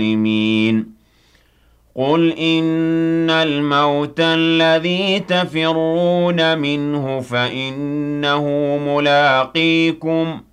قُلْ إِنَّ الْمَوْتَ الَّذِي تَفِرُّونَ مِنْهُ فَإِنَّهُ مُلَاقِيكُمْ